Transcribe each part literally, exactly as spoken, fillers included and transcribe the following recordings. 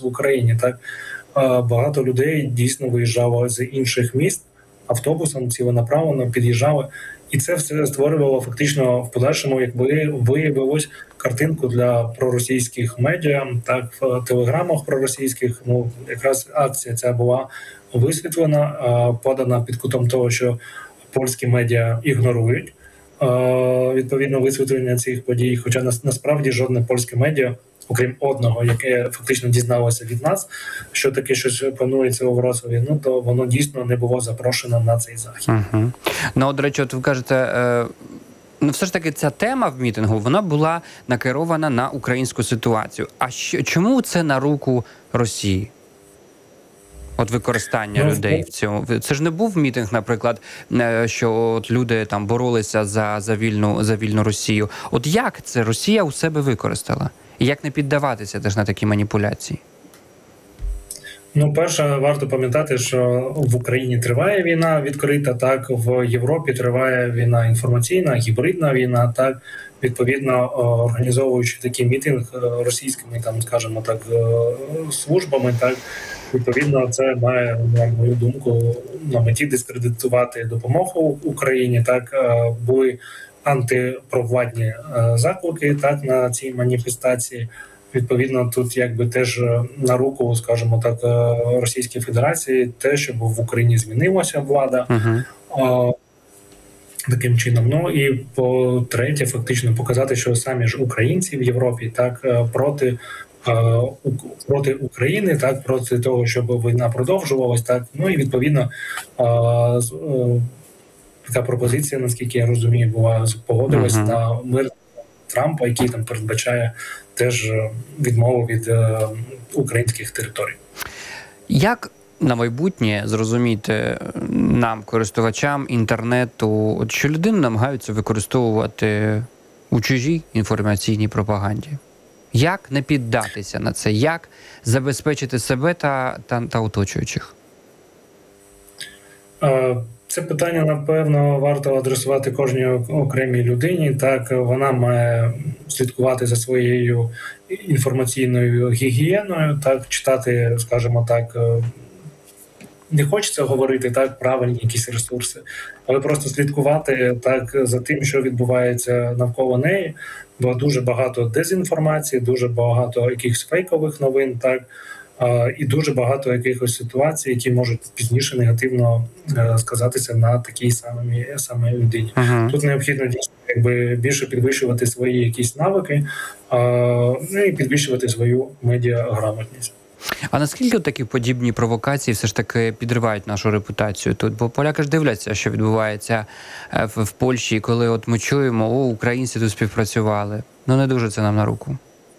в Україні. Так багато людей дійсно виїжджало з інших міст автобусом, ціленаправленно під'їжджали. І це все створювало фактично в подальшому, якби виявилось, картинку для проросійських медіа. Так, в телеграмах проросійських, ну якраз акція ця була висвітлена, подана під кутом того, що польські медіа ігнорують відповідно висвітлення цих подій. Хоча насправді жодне польське медіа, окрім одного, яке фактично дізналося від нас, що таке щось планується у Вроцлаві, ну то воно дійсно не було запрошено на цей захід. Угу. Ну, от, до речі, от ви кажете, е, ну все ж таки ця тема в мітингу, вона була накерована на українську ситуацію. А що, чому це на руку Росії? От використання ну, людей в цьому. Це ж не був мітинг, наприклад, що от люди там боролися за, за, вільну, за вільну Росію. От як це Росія у себе використала? І як не піддаватися теж на такі маніпуляції? Ну, перше, варто пам'ятати, що в Україні триває війна відкрита, так, в Європі триває війна інформаційна, гібридна війна, так, відповідно, організовуючи такий мітинг російськими, там, скажімо так, службами, так, відповідно, це має, на мою думку, на меті дискредитувати допомогу Україні, так, були антипровладні заклики, так, на цій маніфестації. Відповідно, тут якби теж на руку, скажімо так, Російській Федерації те, щоб в Україні змінилася влада uh-huh. таким чином. Ну і по-третє, фактично показати, що самі ж українці в Європі так проти проти України, так проти того, щоб війна продовжувалась, так. Ну і відповідно така пропозиція, наскільки я розумію, була погодилась uh-huh. на мир Трампа, який там передбачає теж відмову від е, українських територій. Як на майбутнє зрозуміти нам, користувачам інтернету, що людини намагаються використовувати у чужій інформаційній пропаганді? Як не піддатися на це? Як забезпечити себе та, та, та оточуючих? Е, Це питання, напевно, варто адресувати кожній окремій людині. Так, вона має слідкувати за своєю інформаційною гігієною, так, читати, скажімо так, не хочеться говорити так правильні якісь ресурси, але просто слідкувати так за тим, що відбувається навколо неї, бо дуже багато дезінформації, дуже багато якихось фейкових новин, так, і дуже багато якихось ситуацій, які можуть пізніше негативно сказатися на такій самій самій людині. Uh-huh. Тут необхідно дійсно якби більше підвищувати свої якісь навики, ну і підвищувати свою медіаграмотність. А наскільки такі подібні провокації все ж таки підривають нашу репутацію тут? Бо поляки ж дивляться, що відбувається в, в Польщі, коли от ми чуємо, о, українці тут співпрацювали. Ну не дуже це нам на руку.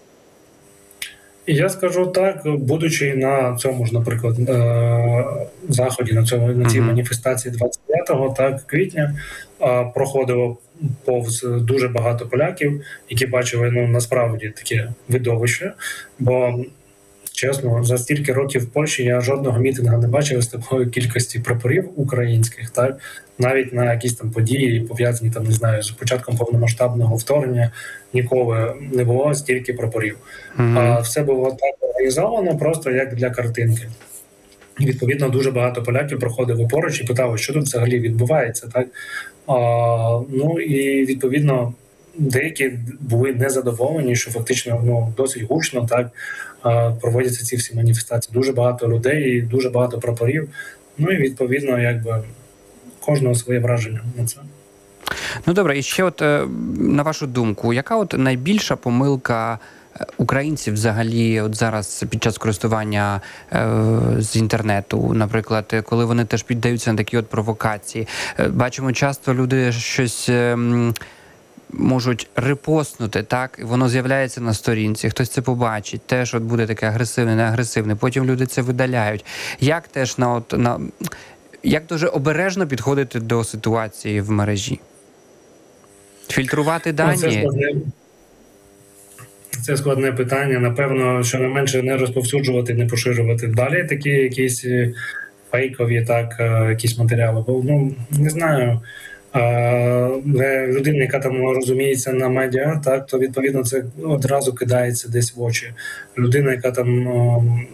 Я скажу так, будучи на цьому ж, наприклад, заході, на цьому на цій маніфестації двадцять п'ятого так, квітня, проходило повз дуже багато поляків, які бачили, ну, насправді таке видовище, бо чесно, за стільки років в Польщі я жодного мітингу не бачив з такої кількості прапорів українських, так, навіть на якісь там події, пов'язані там, не знаю, з початком повномасштабного вторгнення, ніколи не було стільки прапорів. Mm-hmm. А все було так організовано, просто як для картинки. І, відповідно, дуже багато поляків проходили поруч і питали, що тут взагалі відбувається, так. А, ну і, відповідно, деякі були незадоволені, що фактично, ну, досить гучно так проводяться ці всі маніфестації. Дуже багато людей, дуже багато прапорів. Ну і відповідно, якби кожного своє враження на це. Ну добре, і ще от на вашу думку, яка от найбільша помилка українців взагалі от зараз під час користування е, з інтернету, наприклад, коли вони теж піддаються на такі от провокації? Бачимо, часто люди щось е, можуть репостнути, так, воно з'являється на сторінці, хтось це побачить, теж от буде таке агресивне, неагресивне, потім люди це видаляють. Як теж на от на як дуже обережно підходити до ситуації в мережі? Фільтрувати дані? Це складне, це складне питання. Напевно, що не менше не розповсюджувати, не поширювати далі такі якісь фейкові, так, якісь матеріали. Бо, ну, не знаю, для людини, яка там розуміється на медіа, так, то відповідно це одразу кидається десь в очі. Людина, яка там